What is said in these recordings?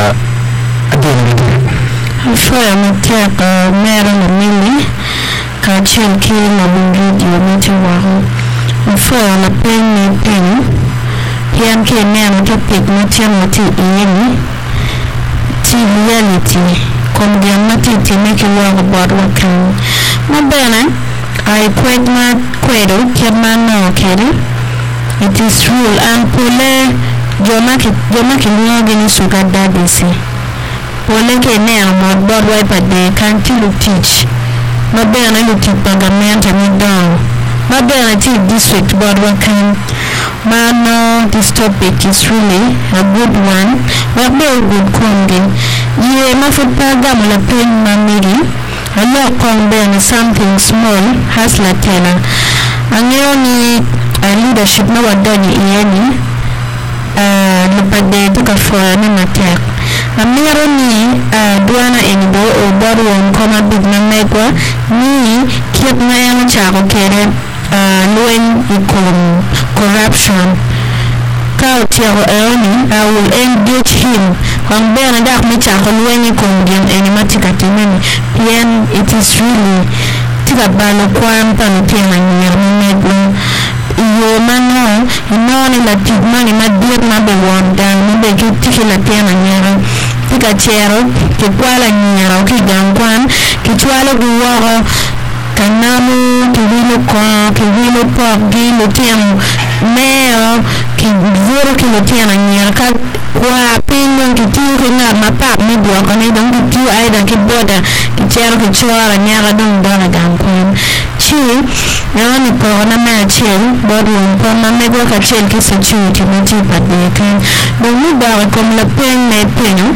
Alfoya Matiaka Mera na Mili Kachilki na Bungidio Mitiwaho Alfoya na Penny Pianke Mera Topic Matiamati Ieni Ti reality Komdia Mati Timeki Wago Bodwakan Mabena I quite my quedo Kirmano Kedi It is rule and Pule Jomaki Nyogini Sugar Dadisi Pole ke nea mod Broadway pa de kanti lu teach Mabena lu teach pagamenta mi down Mabena teach district Broadway kan Mano this topic is really a good one Mabena good kongi Ye mafut pagam la pen mamiri A lot kongbena something small has la tena Angeo a leadership na wadani ieni Lupade tuka fora na matek Amiro ni duana enibo o boru koma big na megwa ni kiep na yang chako kere luen ikom corruption Kao tiago eoni I will engage him Kung bena dak mi chako luen ikom gen enimatika timeni Pien it is really tika balo kwam pano tianga nyermi megwa Iyo mano inoni la tigmani madir mabe wanda Mabe kitiki la tianga nyermi Tika chero, kikwala nyera, kigangwan, kichwala guwaro, kanamu, kiwilo kwa, kiwilo pop, gilo tiamu, meo, kivuro kilo tiana nyera, kwa pinyo kitiu kingar mapap midwa, kani dong kitiu aida kiboda, kichero kichwala nyera dong dona gangwan. Chi, yawani kwa na mea chel, bodu kwa na megwa ka chel kisa chui timati padeka. Dongi bawa kumla pen me penyo,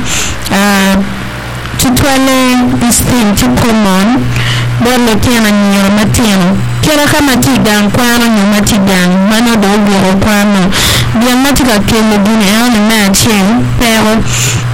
tutwale this thing to come on, bodu tiana nyera matiano. Kera kama tigang kwano nyumatigang, mano dogo kwano. Biamatika kemo gine yawani mea chel, pero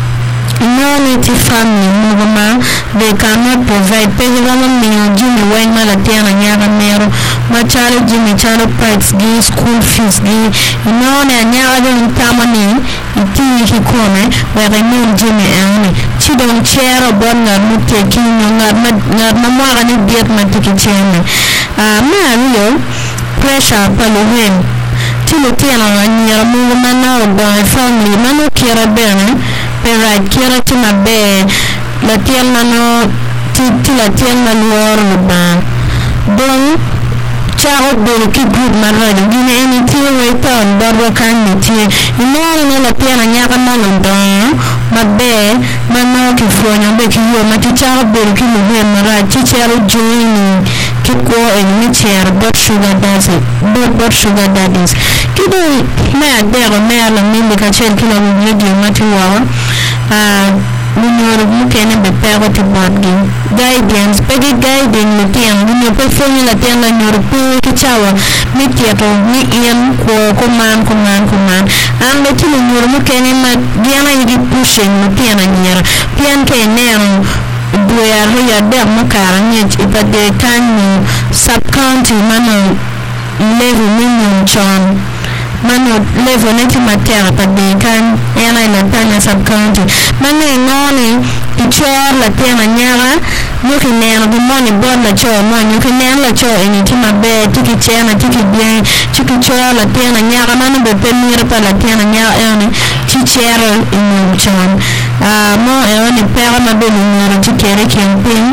Unity family movement they cannot provide pehigama minyo Jimmy Wayne malatiana nyara mero macharo Jimmy charo prides gi school fees gi inone nyara do ntamani iti hikome where min Jimmy ane chidon chero bonga mutte kinyo ngar namara ni biet matiki chene ma riyo pressure paluhen tilo tiana nyara movement na oba family mano kira bene Right, kira tima be la tiana no ti la tiana luar luba. Don charo be ki good marado. Gine eni tiye waiton barwa kanni tiye. Inori la tiana nyaka malondon ma be mano ki fronyo be ki yo mati charo be ki luhe marad. Ti charo joini ki ko eni chero bot sugar daddies. Kido mea dero mea la mimi kachel kila video mati wawa. Munyor mukene be pero ti bodgi guidance pegi guiding mutiang munyor pe fonyi la tianga nyor pe kichawa mitiato ni ian ko kuman ande ti munyor mukene ma diana yidi pushing mutiana nyera pian ke nero buya roya de mukara nyech ipade kanyu sub county mano level minimum chon Mano level neti matera pade kan yana inatanya sub county mano ngoni ichor la tiana nyara nuki nena bimoni bod la chor mo nuki nena la chor eni tima be tiki chena tiki bien tiki chor la tiana nyara mano be penira pa la tiana nyara eni ti chero inu chon mo eni pera ma be nyara tikere kemping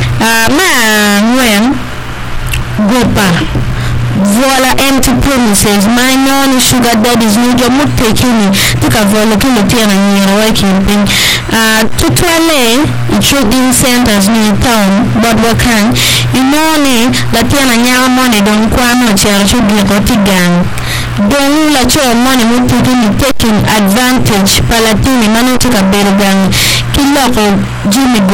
ma ngwen gopa Voila empty promises. My non sugar daddies need your mood taking took a vola kilotian and you're working thing. Tutwale trading centers near town, but what can you know me Latiana Yara money don't quano church should be gang. Don't let your money move taking advantage. Palatini, Manu took a better gang. Kill Jimmy.